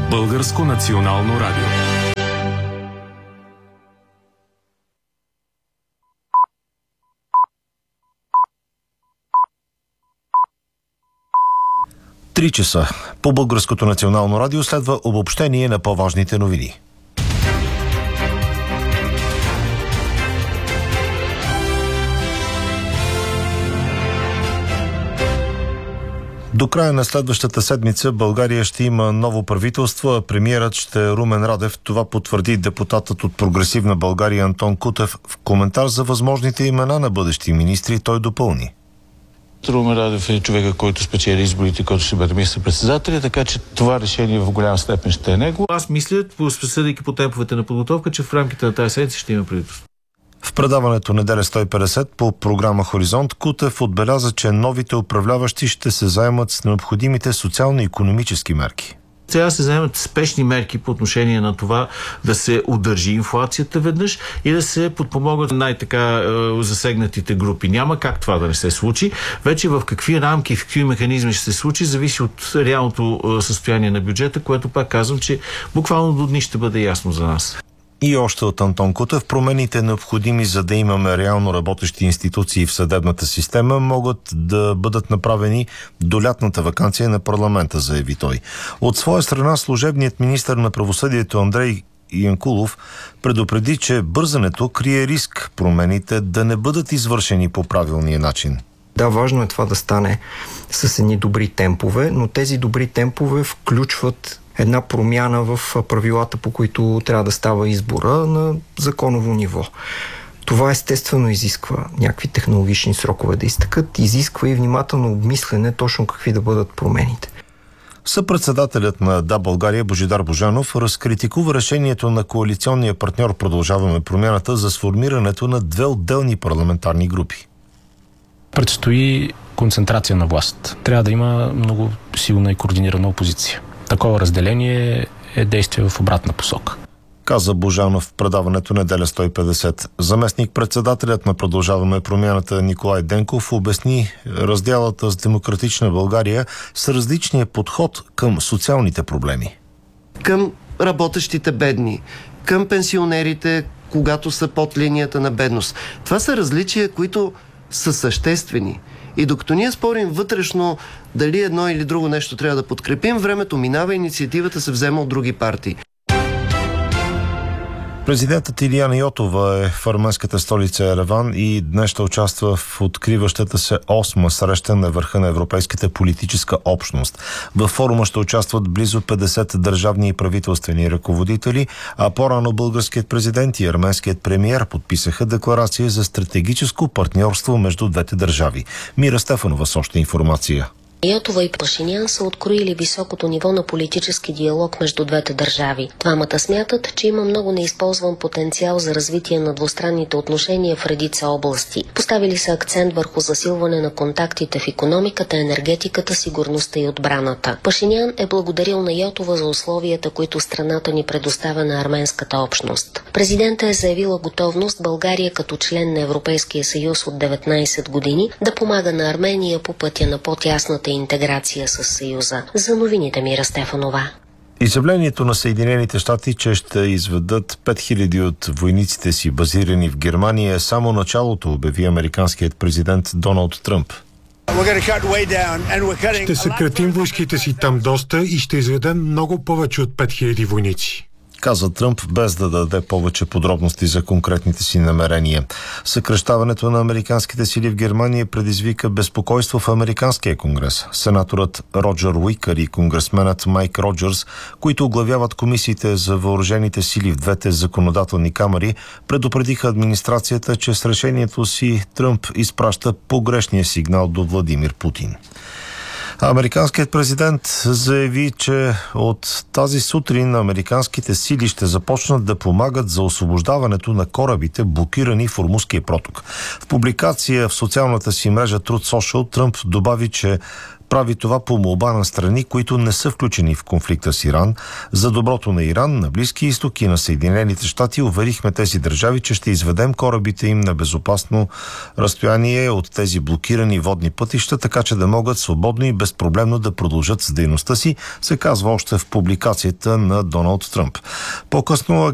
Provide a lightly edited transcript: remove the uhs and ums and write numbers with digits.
Българско национално радио. Три часа. По Българското национално радио следва обобщение на по-важните новини. До края на следващата седмица България ще има ново правителство, а премиерът ще е Румен Радев. Това потвърди депутатът от Прогресивна България Антон Кутев. В коментар за възможните имена на бъдещи министри той допълни. Румен Радев е човека, който спечели изборите, който ще бъде министър-председателя, така че това решение в голяма степен ще е него. Аз мисля, съдейки по темповете на подготовка, че в рамките на тази седмица ще има правителство. В предаването Неделя 150 по програма Хоризонт Кутев отбеляза, че новите управляващи ще се заемат с необходимите социално-икономически мерки. Сега се заемат спешни мерки по отношение на това да се удържи инфлацията веднъж и да се подпомогат най-така засегнатите групи. Няма как това да не се случи. Вече в какви рамки, в какви механизми ще се случи, зависи от реалното състояние на бюджета, което пак казвам, че буквално до дни ще бъде ясно за нас. И още от Антон Кутев, промените необходими, за да имаме реално работещи институции в съдебната система, могат да бъдат направени до лятната ваканция на парламента, заяви той. От своя страна, служебният министър на правосъдието Андрей Янкулов предупреди, че бързането крие риск промените да не бъдат извършени по правилния начин. Да, важно е това да стане с едни добри темпове, но тези добри темпове включват една промяна в правилата, по които трябва да става избора на законово ниво. Това естествено изисква някакви технологични срокове да изтъкат, изисква и внимателно обмислене точно какви да бъдат промените. Съпредседателят на Да, България Божидар Божанов разкритикува решението на коалиционния партньор Продължаваме промяната за сформирането на две отделни парламентарни групи. Предстои концентрация на власт. Трябва да има много силна и координирана опозиция. Такова разделение е действие в обратна посока. Каза Божанов в предаването Неделя 150. Заместник-председателят на Продължаваме промяната Николай Денков обясни разделата с Демократична България с различния подход към социалните проблеми. Към работещите бедни, към пенсионерите, когато са под линията на бедност. Това са различия, които са съществени. И докато ние спорим вътрешно дали едно или друго нещо трябва да подкрепим, времето минава, инициативата се взема от други партии. Президентът Илияна Йотова е в арменската столица Ереван и днес ще участва в откриващата се 8-ма среща на върха на Европейската политическа общност. Във форума ще участват близо 50 държавни и правителствени ръководители, а по-рано българският президент и арменският премиер подписаха декларация за стратегическо партньорство между двете държави. Мира Стефанова с още информация. Йотова и Пашинян са откроили високото ниво на политически диалог между двете държави. Двамата смятат, че има много неизползван потенциал за развитие на двустранните отношения в редица области. Поставили са акцент върху засилване на контактите в икономиката, енергетиката, сигурността и отбраната. Пашинян е благодарил на Йотова за условията, които страната ни предоставя на арменската общност. Президентът е заявила готовност България като член на Европейския съюз от 19 години да помага на Армения по пътя на по-тясната интеграция с Съюза. За новините Мира Стефанова. Изявлението на Съединените щати, че ще изведат 5000 от войниците си базирани в Германия, е само началото, обяви американският президент Доналд Тръмп. Ще съкратим войските си там доста и ще изведем много повече от 5000 войници, каза Тръмп, без да даде повече подробности за конкретните си намерения. Съкращаването на американските сили в Германия предизвика безпокойство в Американския конгрес. Сенаторът Роджер Уикър и конгресменът Майк Роджерс, които оглавяват комисиите за въоръжените сили в двете законодателни камари, предупредиха администрацията, че с решението си Тръмп изпраща погрешния сигнал до Владимир Путин. Американският президент заяви, че от тази сутрин американските сили ще започнат да помагат за освобождаването на корабите, блокирани в Ормузския проток. В публикация в социалната си мрежа Truth Social Тръмп добави, че Прави това по молба на страни, които не са включени в конфликта с Иран. За доброто на Иран, на Близкия изток и на Съединените щати уверихме тези държави, че ще изведем корабите им на безопасно разстояние от тези блокирани водни пътища, така че да могат свободно и безпроблемно да продължат с дейността си, се казва още в публикацията на Доналд Тръмп. По-късно